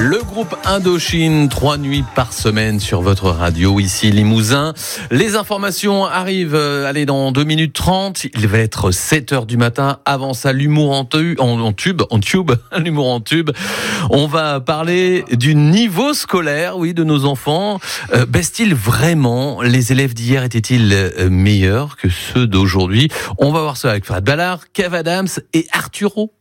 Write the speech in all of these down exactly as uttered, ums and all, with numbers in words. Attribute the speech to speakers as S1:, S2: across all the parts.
S1: Le groupe Indochine, trois nuits par semaine sur votre radio, ici Limousin. Les informations arrivent, euh, allez, dans deux minutes trente. Il va être sept heures du matin. Avant ça, l'humour en, tu- en, en tube, en tube, l'humour en tube. On va parler du niveau scolaire, oui, de nos enfants. Euh, baissent-ils vraiment? Les élèves d'hier étaient-ils euh, meilleurs que ceux d'aujourd'hui? On va voir ça avec Fred Ballard, Kev Adams et Arturo.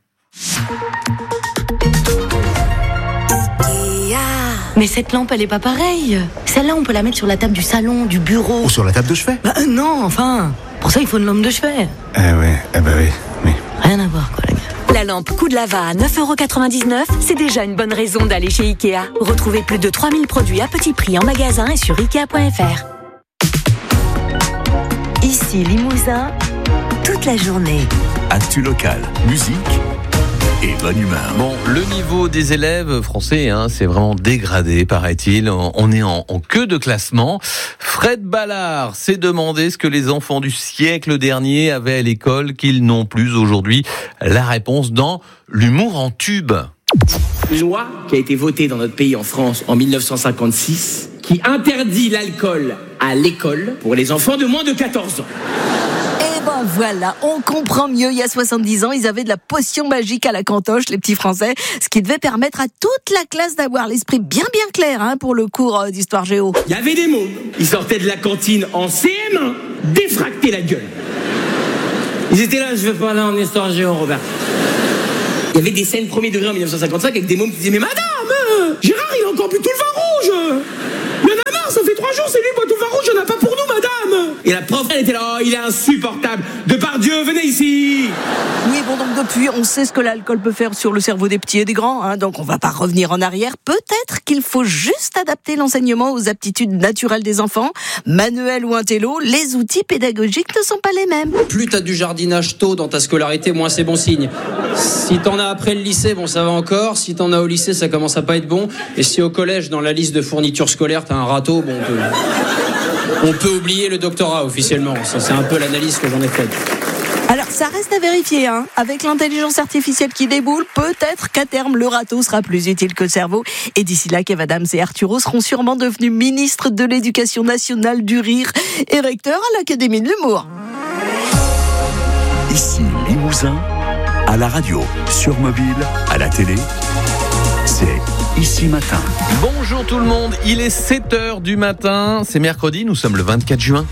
S2: Mais cette lampe, elle est pas pareille. Celle-là, on peut la mettre sur la table du salon, du bureau.
S3: Ou sur la table de chevet.
S2: Bah, euh, non, enfin. Pour ça, il faut une lampe de chevet.
S3: Eh ouais, eh ben oui, oui.
S2: Rien à voir, quoi, les gars.
S4: La lampe Coup de Lava à neuf euros quatre-vingt-dix-neuf, c'est déjà une bonne raison d'aller chez Ikea. Retrouvez plus de trois mille produits à petit prix en magasin et sur ikea point f r. Ici Limousin, toute la journée.
S5: Actu locale, musique et bonne humeur.
S1: Bon, le niveau des élèves français, hein, c'est vraiment dégradé, paraît-il. On est en, en queue de classement. Fred Ballard s'est demandé ce que les enfants du siècle dernier avaient à l'école qu'ils n'ont plus aujourd'hui. La réponse dans l'humour en tube.
S6: Une loi qui a été votée dans notre pays en France en dix-neuf cent cinquante-six qui interdit l'alcool à l'école pour les enfants de moins de quatorze ans.
S2: Eh ben voilà, on comprend mieux. Il y a soixante-dix ans, ils avaient de la potion magique à la cantoche, les petits Français, ce qui devait permettre à toute la classe d'avoir l'esprit bien bien clair hein, pour le cours d'histoire géo.
S6: Il y avait des mômes, ils sortaient de la cantine en C M un, défractés la gueule. Ils étaient là, je veux pas aller en histoire géo, Robert. Il y avait des scènes premier degré en dix-neuf cent cinquante-cinq avec des mômes qui disaient « Mais madame, euh, Gérard, il a encore bu tout le vin rouge. Il y en a marre, ça fait trois jours, c'est lui qui boit tout le vin rouge, il n'y en a pas pour nous, madame !» Et la prof, elle était là « Oh, il est insupportable. Depardieu, venez ici !»
S2: Oui, bon, donc depuis, on sait ce que l'alcool peut faire sur le cerveau des petits et des grands, hein, donc on va pas revenir en arrière. Peut-être qu'il faut juste adapter l'enseignement aux aptitudes naturelles des enfants. Manuel ou intello, les outils pédagogiques ne sont pas les mêmes.
S7: Plus t'as du jardinage tôt dans ta scolarité, moins c'est bon signe. Si t'en as après le lycée, bon ça va encore. Si t'en as au lycée, ça commence à pas être bon. Et si au collège, dans la liste de fournitures scolaires, t'as un râteau, bon on peut, on peut oublier le doctorat officiellement. Ça, c'est un peu l'analyse que j'en ai faite.
S2: Alors, ça reste à vérifier, hein. Avec l'intelligence artificielle qui déboule, peut-être qu'à terme, le râteau sera plus utile que le cerveau. Et d'ici là, Kev Adams et Arturo seront sûrement devenus ministres de l'Éducation nationale du rire et recteurs à l'Académie de l'humour.
S5: Ici Limousin, à la radio, sur mobile, à la télé, c'est Ici Matin.
S1: Bonjour tout le monde, il est sept heures du matin, c'est mercredi, nous sommes le vingt-quatre juin.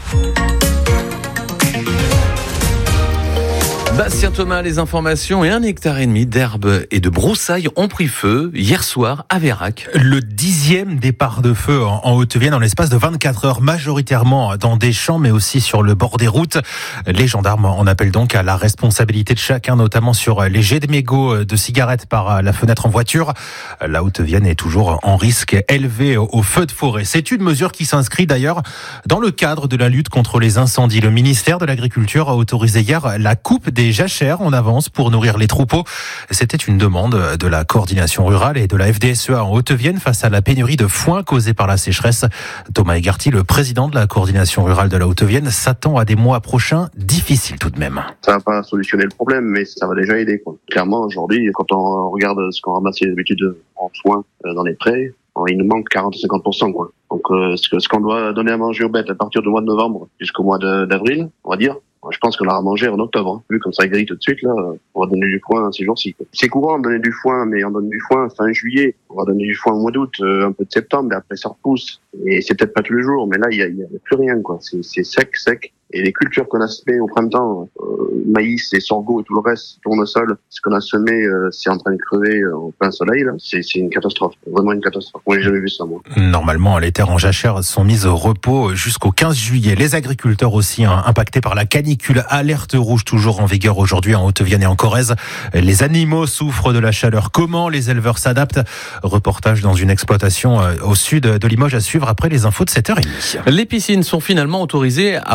S1: Bastien Thomas, les informations et un hectare et demi d'herbe et de broussailles ont pris feu hier soir à Vérac.
S8: Le dixième départ de feu en Haute-Vienne en l'espace de vingt-quatre heures, majoritairement dans des champs mais aussi sur le bord des routes. Les gendarmes en appellent donc à la responsabilité de chacun, notamment sur les jets de mégots de cigarettes par la fenêtre en voiture. La Haute-Vienne est toujours en risque élevé au feu de forêt. C'est une mesure qui s'inscrit d'ailleurs dans le cadre de la lutte contre les incendies. Le ministère de l'Agriculture a autorisé hier la coupe des jachères en avance pour nourrir les troupeaux. C'était une demande de la coordination rurale et de la F D S E A en Haute-Vienne face à la pénurie de foin causée par la sécheresse. Thomas Egarty, le président de la coordination rurale de la Haute-Vienne, s'attend à des mois prochains difficiles tout de même.
S9: Ça va pas solutionner le problème, mais ça va déjà aider, quoi. Clairement, aujourd'hui, quand on regarde ce qu'on ramasse d'habitude en foin dans les prés, il nous manque quarante à cinquante pour cent, quoi. Donc, euh, ce, que, ce qu'on doit donner à manger aux bêtes à partir du mois de novembre jusqu'au mois de, d'avril, on va dire, je pense qu'on l'aura mangé en octobre. Hein. Vu comme ça grille tout de suite, là, on va donner du foin ces jours-ci, quoi. C'est courant de donner du foin, mais on donne du foin fin juillet. On va donner du foin au mois d'août, euh, un peu de septembre, et après ça repousse. Et c'est peut-être pas tous les jours, mais là, il y a, y a plus rien, quoi. C'est, c'est sec, sec. Et les cultures qu'on a semées au printemps, euh, maïs et sorgho et tout le reste, tournesol, ce qu'on a semé, euh, c'est en train de crever euh, au plein soleil, là. C'est, c'est une catastrophe. Vraiment une catastrophe. Moi, j'ai jamais vu ça, moi.
S8: Normalement, les terres en jachère sont mises au repos jusqu'au quinze juillet. Les agriculteurs aussi, hein, impactés par la canicule. Alerte rouge toujours en vigueur aujourd'hui en Haute-Vienne et en Corrèze. Les animaux souffrent de la chaleur. Comment les éleveurs s'adaptent? Reportage dans une exploitation au sud de Limoges à suivre après les infos de sept heures trente.
S1: Les piscines sont finalement autorisées à ouvrir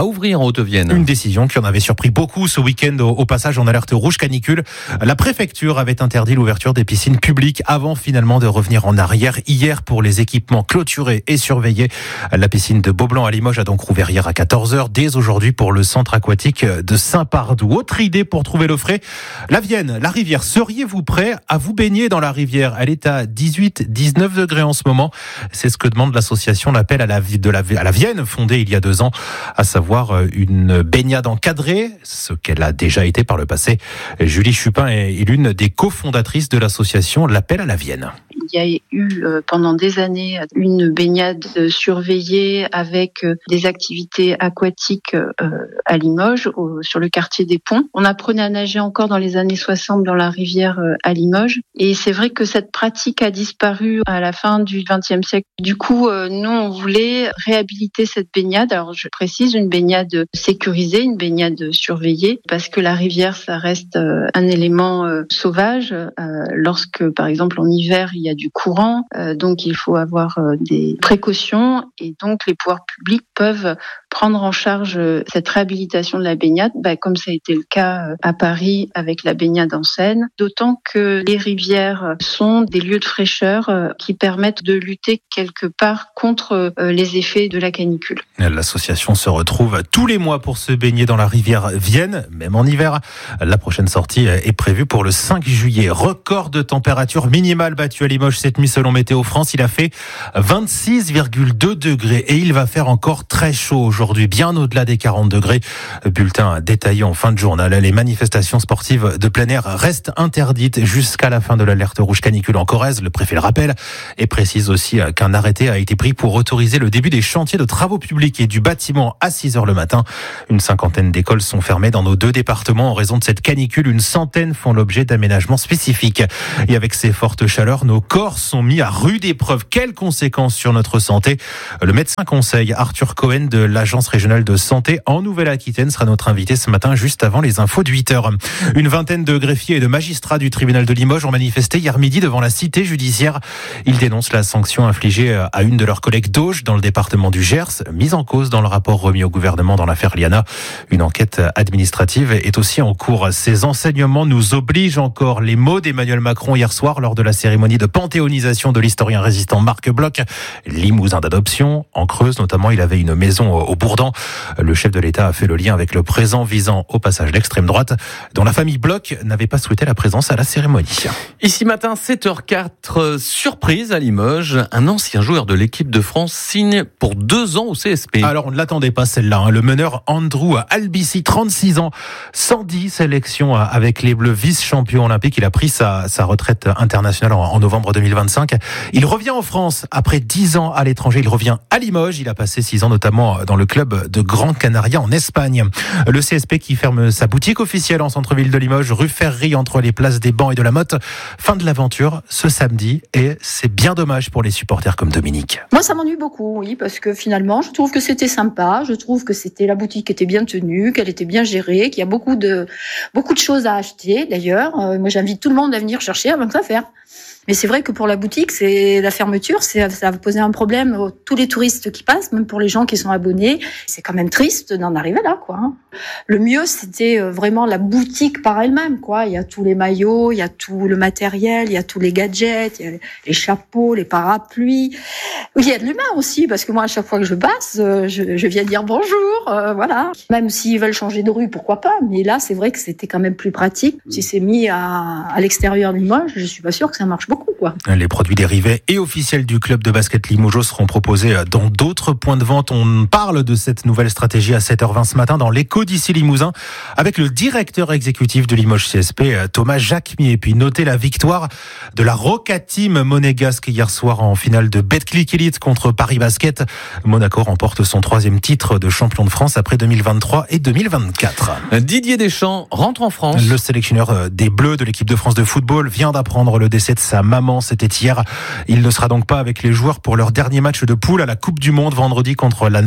S1: en Haute-Vienne.
S8: Une décision qui en avait surpris beaucoup ce week-end au, au passage en alerte rouge canicule. La préfecture avait interdit l'ouverture des piscines publiques avant finalement de revenir en arrière hier pour les équipements clôturés et surveillés. La piscine de Beaublanc à Limoges a donc rouvert hier à quatorze heures, dès aujourd'hui pour le centre aquatique de Saint-Pardoux. Autre idée pour trouver l'eau frais, la Vienne, la rivière. Seriez-vous prêt à vous baigner dans la rivière? Elle est à dix-huit dix-neuf degrés en ce moment. C'est ce que demande l'association L'Appel à la, de la, à la Vienne, fondée il y a deux ans, à savoir une baignade encadrée, ce qu'elle a déjà été par le passé. Julie Chupin est l'une des cofondatrices de l'association L'Appel à la Vienne.
S10: Il y a eu pendant des années une baignade surveillée avec des activités aquatiques à Limoges, sur le quartier des Ponts. On apprenait à nager encore dans les années soixante dans la rivière à Limoges. Et c'est vrai que cette pratique a disparu à la fin du vingtième siècle. Du coup, nous, on voulait réhabiliter cette baignade. Alors, je précise, une baignade sécurisée, une baignade surveillée, parce que la rivière, ça reste un élément sauvage. Lorsque, par exemple, en hiver, il y a du courant, euh, donc il faut avoir euh, des précautions et donc les pouvoirs publics peuvent prendre en charge euh, cette réhabilitation de la baignade, bah, comme ça a été le cas euh, à Paris avec la baignade en Seine, d'autant que les rivières sont des lieux de fraîcheur euh, qui permettent de lutter quelque part contre euh, les effets de la canicule.
S8: L'association se retrouve tous les mois pour se baigner dans la rivière Vienne, même en hiver. La prochaine sortie est prévue pour le cinq juillet. Record de température minimale battue à Limoges cette nuit selon Météo France. Il a fait vingt-six virgule deux degrés et il va faire encore très chaud aujourd'hui, bien au-delà des quarante degrés. Bulletin détaillé en fin de journal. Les manifestations sportives de plein air restent interdites jusqu'à la fin de l'alerte rouge canicule en Corrèze. Le préfet le rappelle et précise aussi qu'un arrêté a été pris pour autoriser le début des chantiers de travaux publics et du bâtiment à six heures le matin. Une cinquantaine d'écoles sont fermées dans nos deux départements en raison de cette canicule. Une centaine font l'objet d'aménagements spécifiques. Et avec ces fortes chaleurs, nos corps sont mis à rude épreuve. Quelles conséquences sur notre santé? Le médecin conseil Arthur Cohen de l'Agence régionale de santé en Nouvelle-Aquitaine sera notre invité ce matin juste avant les infos de huit heures. Une vingtaine de greffiers et de magistrats du tribunal de Limoges ont manifesté hier midi devant la cité judiciaire. Ils dénoncent la sanction infligée à une de leurs collègues d'Auge dans le département du Gers, mise en cause dans le rapport remis au gouvernement dans l'affaire Liana. Une enquête administrative est aussi en cours. Ces enseignements nous obligent encore. Les mots d'Emmanuel Macron hier soir lors de la cérémonie de panthéonisation de l'historien résistant Marc Bloch, limousin d'adoption. En Creuse notamment, il avait une maison au Bourdan. Le chef de l'État a fait le lien avec le présent visant au passage l'extrême droite, dont la famille Bloch n'avait pas souhaité la présence à la cérémonie.
S1: Ici matin, sept heures quatre, surprise à Limoges, un ancien joueur de l'équipe de France signe pour deux ans au C S P.
S8: Alors on ne l'attendait pas celle-là, hein. Le meneur Andrew Albici, trente-six ans, cent dix sélections avec les Bleus, vice-champion olympique. Il a pris sa, sa retraite internationale en, en novembre deux mille vingt-cinq. Il revient en France après dix ans à l'étranger. Il revient à Limoges. Il a passé six ans notamment dans le club de Gran Canaria en Espagne. Le C S P qui ferme sa boutique officielle en centre-ville de Limoges, rue Ferry, entre les places des Bancs et de la Motte. Fin de l'aventure ce samedi et c'est bien dommage pour les supporters comme Dominique.
S11: Moi, ça m'ennuie beaucoup, oui, parce que finalement, je trouve que c'était sympa. Je trouve que c'était la boutique était bien tenue, qu'elle était bien gérée, qu'il y a beaucoup de beaucoup de choses à acheter. D'ailleurs, euh, moi, j'invite tout le monde à venir chercher avant que ça faire. Mais c'est vrai que pour la boutique, c'est la fermeture, c'est, ça va poser un problème à tous les touristes qui passent, même pour les gens qui sont abonnés. C'est quand même triste d'en arriver là, quoi. Le mieux, c'était vraiment la boutique par elle-même, quoi. Il y a tous les maillots, il y a tout le matériel, il y a tous les gadgets, il y a les chapeaux, les parapluies. Il y a de l'humain aussi, parce que moi, à chaque fois que je passe, je, je viens dire bonjour, euh, voilà. Même s'ils veulent changer de rue, pourquoi pas. Mais là, c'est vrai que c'était quand même plus pratique. Si c'est mis à, à l'extérieur de Limoges, je suis pas sûre que ça marche beaucoup. Quoi.
S8: Les produits dérivés et officiels du club de basket Limoges seront proposés dans d'autres points de vente. On parle de cette nouvelle stratégie à sept heures vingt ce matin dans l'écho d'ici Limousin avec le directeur exécutif de Limoges C S P, Thomas Jacquemier. Et puis notez la victoire de la Roca Team monégasque hier soir en finale de Betclic Elite contre Paris Basket. Monaco remporte son troisième titre de champion de France après deux mille vingt-trois et deux mille vingt-quatre.
S1: Didier Deschamps rentre en France.
S8: Le sélectionneur des Bleus de l'équipe de France de football vient d'apprendre le décès de sa maman, c'était hier. Il ne sera donc pas avec les joueurs pour leur dernier match de poule à la Coupe du Monde vendredi contre la Norvège.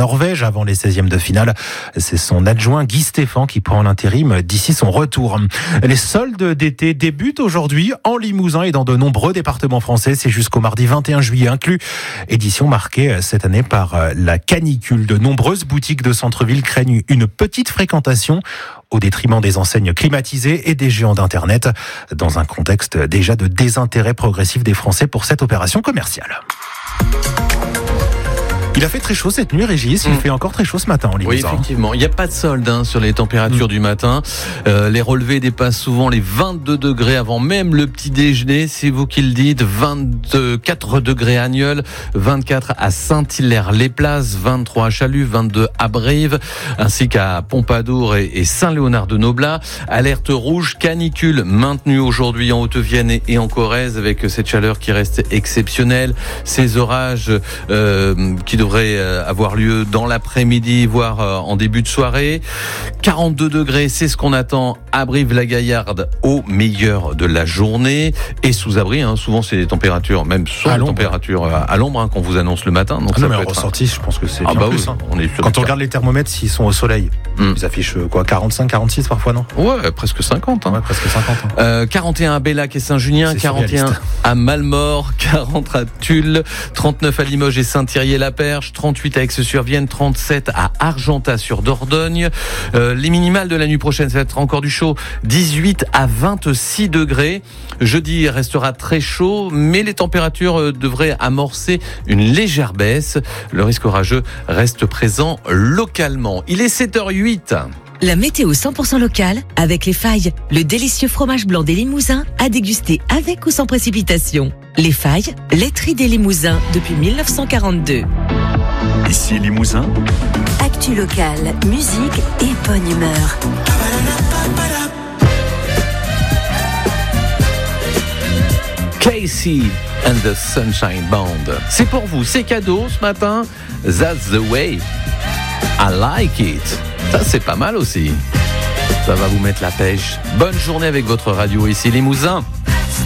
S8: avant les seizièmes de finale. C'est son adjoint Guy Stéphane qui prend l'intérim d'ici son retour. Les soldes d'été débutent aujourd'hui en Limousin et dans de nombreux départements français. C'est jusqu'au mardi vingt et un juillet inclus. Édition marquée cette année par la canicule. De nombreuses boutiques de centre-ville craignent une petite fréquentation au détriment des enseignes climatisées et des géants d'Internet, dans un contexte déjà de désintérêt progressif des Français pour cette opération commerciale. Il a fait très chaud cette nuit, Régis. Il mmh. fait encore très chaud ce matin en Limousin.
S1: Oui, effectivement. Il n'y a pas de solde hein, sur les températures mmh. du matin. Euh, les relevés dépassent souvent les vingt-deux degrés avant même le petit déjeuner. C'est vous qui le dites. vingt-quatre degrés à Nieul, vingt-quatre à Saint-Hilaire-les-Places, vingt-trois à Chalut, vingt-deux à Brive, ainsi qu'à Pompadour et, et Saint-Léonard-de-Noblat. Alerte rouge, canicule maintenue aujourd'hui en Haute-Vienne et en Corrèze avec cette chaleur qui reste exceptionnelle. Ces orages euh, qui devraient devrait avoir lieu dans l'après-midi, voire en début de soirée. quarante-deux degrés, c'est ce qu'on attend à Brive-la-Gaillarde au meilleur de la journée. Et sous abri, hein, souvent c'est des températures, même soit des températures à l'ombre hein, qu'on vous annonce le matin. Donc
S8: ah
S1: ça
S8: non,
S1: peut
S8: mais
S1: être
S8: ressenti,
S1: un...
S8: je pense que c'est
S1: ah
S8: bien
S1: bah
S8: plus.
S1: Oui,
S8: hein.
S1: on est
S8: Quand on regarde les thermomètres, s'ils sont au soleil, mm. ils affichent quoi, quarante-cinq, quarante-six parfois, non?
S1: Ouais, presque cinquante. Hein.
S8: Ouais, presque cinquante. Hein.
S1: Euh, quarante et un à Bellac et Saint-Junien,
S8: c'est
S1: quarante et un à Malmort, quarante à Tulle, trente-neuf à Limoges et Saint-Thierry-la-Perche, trente-huit à Aix-sur-Vienne, trente-sept à Argentat-sur-Dordogne. Euh, les minimales de la nuit prochaine, ça va être encore du chaud. dix-huit à vingt-six degrés. Jeudi restera très chaud, mais les températures devraient amorcer une légère baisse. Le risque orageux reste présent localement. Il est sept heures huit.
S12: La météo cent pour cent locale avec Les Failles, le délicieux fromage blanc des Limousins à déguster avec ou sans précipitation. Les Failles, laiterie des Limousins depuis mille neuf cent quarante-deux.
S5: Ici Limousin.
S4: Actu locale, musique et bonne humeur.
S1: Casey and the Sunshine Band. C'est pour vous, c'est cadeau ce matin. That's the way. I like it. Ça, c'est pas mal aussi. Ça va vous mettre la pêche. Bonne journée avec votre radio ici Limousin.